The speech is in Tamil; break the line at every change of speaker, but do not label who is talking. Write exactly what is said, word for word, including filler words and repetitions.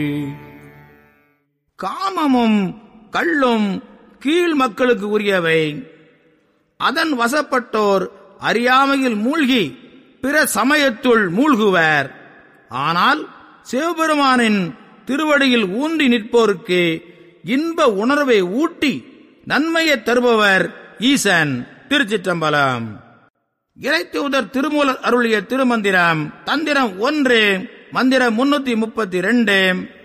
காமமும் கள்ளும் கீழ் மக்களுக்கு உரியவை. அதன் வசப்பட்டோர் அறியாமையில் மூழ்கி பிற சமயத்துள் மூழ்குவர். ஆனால் சிவபெருமானின் திருவடியில் ஊன்றி நிற்போருக்கு இன்ப உணர்வை ஊட்டி நன்மையை தருபவர் ஈசன். திருச்சிற்றம்பலம். இறைத்தூதர் திருமூலர் அருளிய திருமந்திரம் தந்திரம் ஒன்று, மந்திரம் முன்னூத்தி முப்பத்தி ரெண்டு.